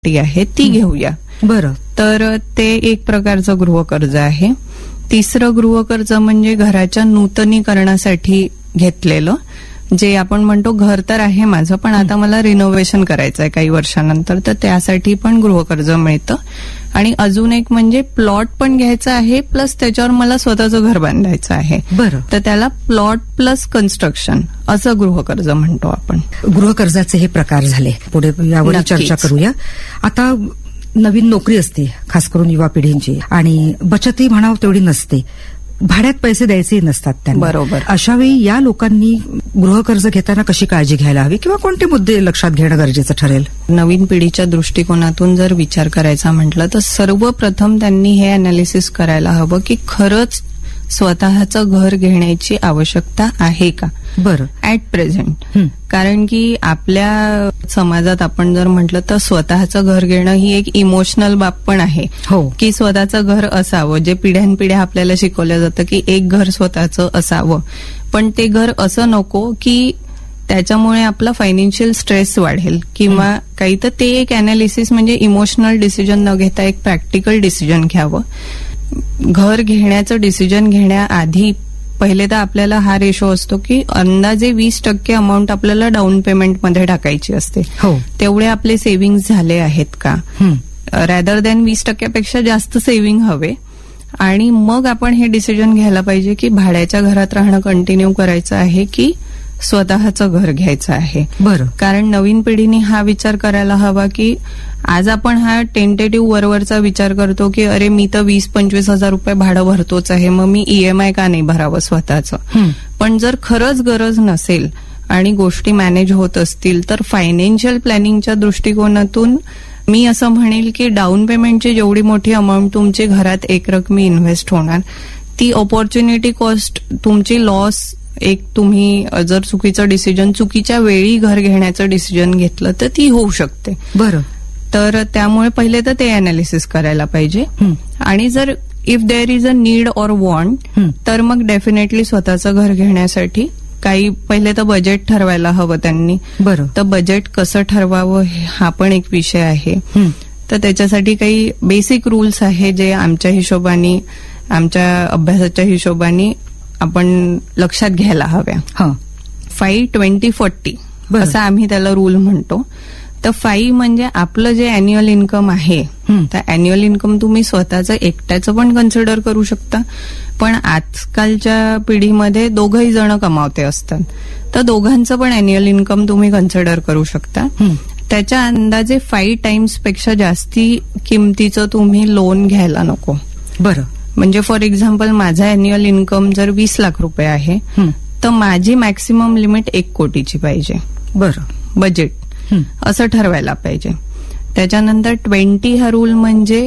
Property आहे ती घेऊया. बरं. तर ते एक प्रकारचं गृहकर्ज आहे. तिसरं गृहकर्ज म्हणजे घराच्या नूतनीकरणासाठी घेतलेलं, जे आपण म्हणतो घर तर आहे माझं पण आता मला रिनोव्हेशन करायचं आहे काही वर्षानंतर, तर त्यासाठी पण गृहकर्ज मिळतं. आणि अजून एक म्हणजे प्लॉट पण घ्यायचा आहे प्लस त्याच्यावर मला स्वतःचं घर बांधायचं आहे. बरं. तर त्याला प्लॉट प्लस कन्स्ट्रक्शन असं गृहकर्ज म्हणतो आपण. गृहकर्जाचे हे प्रकार झाले, पुढे यावर चर्चा करूया. आता नवीन नोकरी असते खास करून युवा पिढींची, आणि बचतही म्हणावं तेवढी नसते, भाड्यात पैसे द्यायचे नसतात त्यांना. बरोबर. अशा वेळी या लोकांनी गृहकर्ज घेताना कशी काळजी घ्यायला हवी किंवा कोणते मुद्दे लक्षात घेणं गरजेचं ठरेल? नवीन पिढीच्या दृष्टिकोनातून जर विचार करायचा म्हटलं तर सर्वप्रथम त्यांनी हे अनालिसिस करायला हवं की खरंच स्वतःचं घर घेण्याची आवश्यकता आहे का. बरं. At present. कारण की आपल्या समाजात आपण जर म्हटलं तर स्वतःचं घर घेणं ही एक इमोशनल बाब पण आहे. हो. की स्वतःचं घर असावं, जे पिढ्यानपिढ्या आपल्याला शिकवलं जातं की एक घर स्वतःचं असावं, पण ते घर असं नको की त्याच्यामुळे आपला फायनान्शियल स्ट्रेस वाढेल किंवा काही. तर ते एक अनालिसिस म्हणजे इमोशनल डिसिजन न घेता एक प्रॅक्टिकल डिसिजन घ्यावं. घर घेण्याचं डिसिजन घेण्याआधी पहिले तर आपल्याला हा रेशो असतो की अंदाजे 20% अमाऊंट आपल्याला डाऊन पेमेंटमध्ये टाकायची असते. हो. तेवढे आपले सेव्हिंग्ज झाले आहेत का, रॅदर दॅन 20%पेक्षा जास्त सेव्हिंग हवे. आणि मग आपण हे डिसिजन घ्यायला पाहिजे की भाड्याच्या घरात राहणं कंटिन्यू करायचं आहे की स्वतःचं घर घ्यायचं आहे. बरं. कारण नवीन पिढीने हा विचार करायला हवा की आज आपण हा टेंटेटिव्ह वरवरचा विचार करतो की अरे मी तर 20-25 हजार रुपये भाडं भरतोच आहे, मग मी ईएमआय का नाही भरावं स्वतःचं. पण जर खरंच गरज नसेल आणि गोष्टी मॅनेज होत असतील तर फायनान्शियल प्लॅनिंगच्या दृष्टिकोनातून मी असं म्हणेल की डाऊन पेमेंटची जेवढी मोठी अमाऊंट तुमची घरात एकरकमी इन्व्हेस्ट होणार, ती ऑपॉर्च्युनिटी कॉस्ट तुमची लॉस, एक तुम्ही जर चुकीचं डिसिजन चुकीच्या वेळी घर घेण्याचं डिसिजन घेतलं तर ती होऊ शकते. बरं. तर त्यामुळे पहिले तर ते अनालिसिस करायला पाहिजे. आणि जर if there is a need or want तर मग डेफिनेटली स्वतःचं घर घेण्यासाठी काही पहिले तर बजेट ठरवायला हवं त्यांनी. बरं. तर बजेट कसं ठरवावं हा पण एक विषय आहे. तर त्याच्यासाठी काही बेसिक रूल्स आहे जे आमच्या हिशोबाने, आमच्या अभ्यासाच्या हिशोबाने आपण लक्षात घ्यायला हव्या. 5-20-40 असं आम्ही त्याला रूल म्हणतो. तर 5 म्हणजे आपलं जे अॅन्युअल इन्कम आहे, तर अॅन्युअल इन्कम तुम्ही स्वतःचं एकट्याचं पण कन्सिडर करू शकता, पण आजकालच्या पिढीमध्ये दोघंही जण कमावते असतात, तर दोघांचं पण अॅन्युअल इन्कम तुम्ही कन्सिडर करू शकता. त्याच्या अंदाजे 5 टाइम्स पेक्षा जास्ती किमतीचं तुम्ही लोन घ्यायला नको. बरं. म्हणजे फॉर एक्झाम्पल माझा अॅन्युअल इन्कम जर 20 लाख रुपये आहे तर माझी मॅक्सिमम लिमिट 1 कोटीची पाहिजे. बरं. बजेट असं ठरवायला पाहिजे. त्याच्यानंतर 20 हा रूल म्हणजे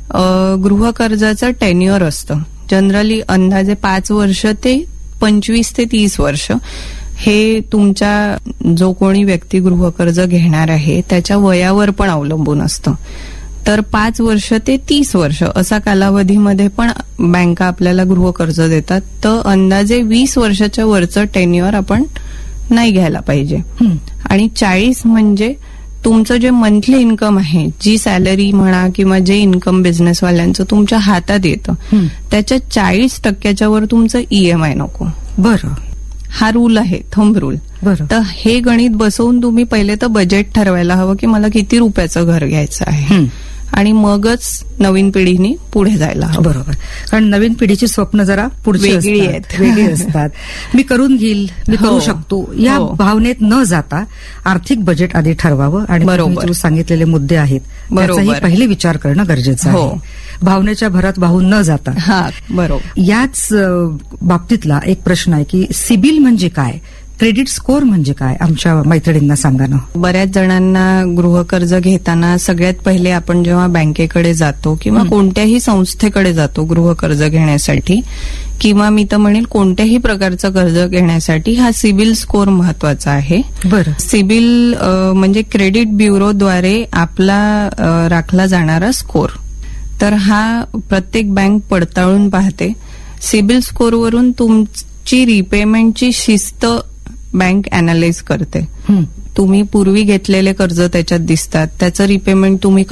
गृहकर्जाचं टेन्युअर असतं. जनरली अंदाजे 5 वर्ष ते 25 ते 30 वर्ष हे तुमच्या जो कोणी व्यक्ती गृहकर्ज घेणार आहे त्याच्या वयावर पण अवलंबून असतं. तर 5 वर्ष ते 30 वर्ष असा कालावधीमध्ये पण बँका आपल्याला गृहकर्ज देतात. तर अंदाजे 20 वर्षाच्या वरचं टेन्युअर आपण नाही घ्यायला पाहिजे. आणि 40 म्हणजे तुमचं जे मंथली इन्कम आहे, जी सॅलरी म्हणा किंवा जे इन्कम बिझनेसवाल्यांचं तुमच्या हातात येतं त्याच्या 40% वर तुमचं ईएमआय नको. बरं. हा रूल आहे, थंब रूल. तर हे गणित बसवून तुम्ही पहिले तर बजेट ठरवायला हवं की मला किती रुपयाचं घर घ्यायचं आहे, आणि मगच नवीन पिढीने पुढे जायला हवं. बरोबर. कारण नवीन पिढीची स्वप्न जरा पुढची वेगळी असतात. मी करून घेईल, मी करू शकतो या भावनेत न जाता आर्थिक बजेट आधी ठरवावं. आणि बरोबर सांगितलेले मुद्दे आहेत त्याचाही पहिले विचार करणं गरजेचं आहे. भावनेच्या भरात वाहून न जाता. बरोबर. याच बाबतीतला एक प्रश्न आहे की सिबिल म्हणजे काय, क्रेडिट स्कोअर म्हणजे काय, आमच्या मैत्रिणींना सांगा ना. बऱ्याच जणांना गृहकर्ज घेताना सगळ्यात पहिले आपण जेव्हा बँकेकडे जातो किंवा कोणत्याही संस्थेकडे जातो गृहकर्ज घेण्यासाठी, किंवा मी तर म्हणेल कोणत्याही प्रकारचं कर्ज घेण्यासाठी हा सिबिल स्कोअर महत्वाचा आहे. बरं. सिबिल म्हणजे क्रेडिट ब्युरोद्वारे आपला राखला जाणारा स्कोअर. तर हा प्रत्येक बँक पडताळून पाहते. सिबिल स्कोअरवरून तुमची रिपेमेंटची शिस्त बँक अनालाइज करते. तुम्ही पूर्वी घेतलेले कर्ज त्याच्यात दिसतात, त्याचं रिपेमेंट तुम्ही